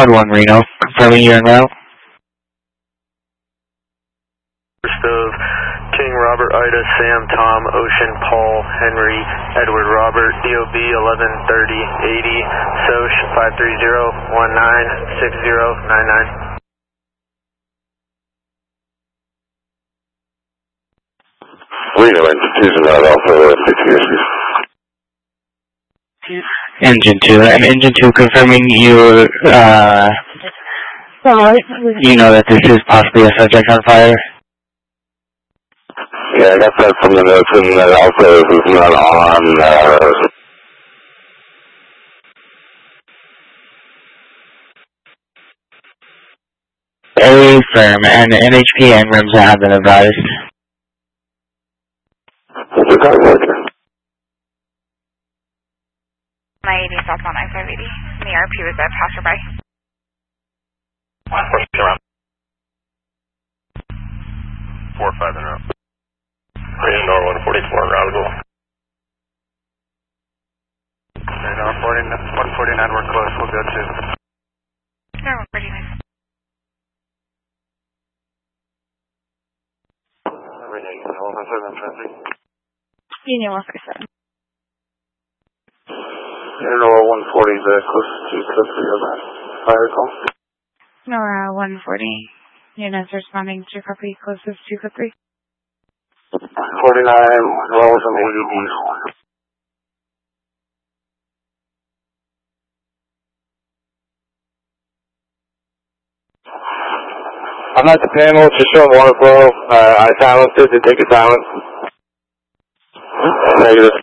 Quad 1 Reno, confirming you're en route. First of King, Robert, Ida, Sam, Tom, Ocean, Paul, Henry, Edward, Robert, DOB 113080, SOCH 530196099. Reno engine 2 is not also safety issues. Engine 2, and Engine 2 confirming you, you know that this is possibly a subject on fire? Yeah, I got that from the notes, and that also is not on, A firm, and NHP and RIMS have been advised. What's the time working? 980 southbound 9580. And the RP was a passerby. Around 4-5 in route. Radar 144 route goal. Radar 149, we're close, we'll go to. No, 149. Union 147. Air 140 is closest to Cliff on that fire call. NORA 140. Units responding to copy closest to Cliff 3. 49, well within 80 Bs. I'm not the panel, it's just showing water flow. I silenced it, did take a silence. Negative.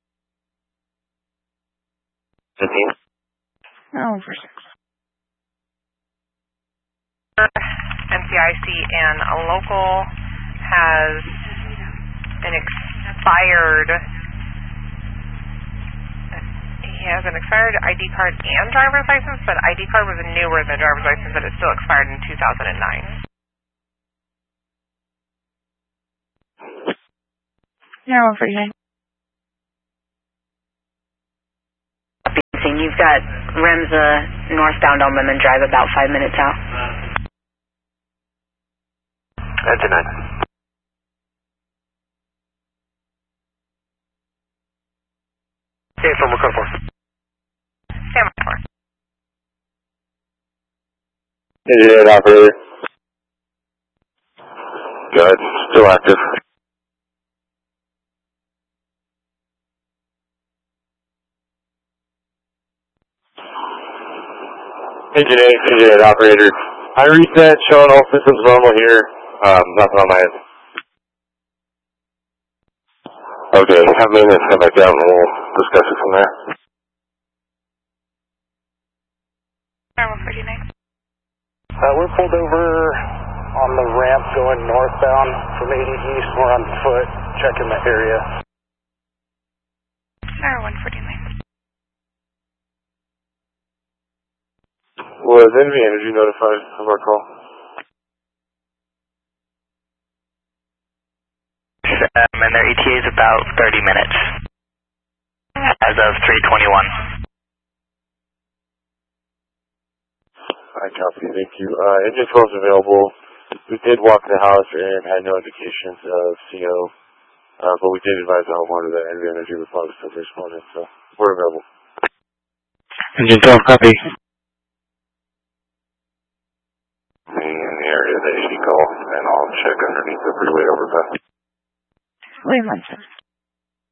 15. Oh, for 6. NCIC and a local has an expired, he has an expired ID card and driver's license, but ID card was newer than driver's license, but it still expired in 2009. No, 149. You've got REMSA northbound on Lemon Drive about 5 minutes out. That's a 9. Okay, from code 4. Stand by 4. Engineer operator. Good, still active. Engineer operator. I reset, showing all systems normal here. Nothing on my end. Okay, have maintenance come back out and we'll discuss it from there. 149. We're pulled over on the ramp going northbound from 80 East. We're on foot, checking the area. 149. Was NV Energy notified of our call? And their ETA is about 30 minutes as of 3:21. I copy, thank you. Engine 12 is available. We did walk the house and had no indications of CO, but we did advise the homeowner that NV Energy was positively responded, so we're available. Engine 12, copy. In the area that you call, and I'll check underneath the freeway overpass. Wait 1 second.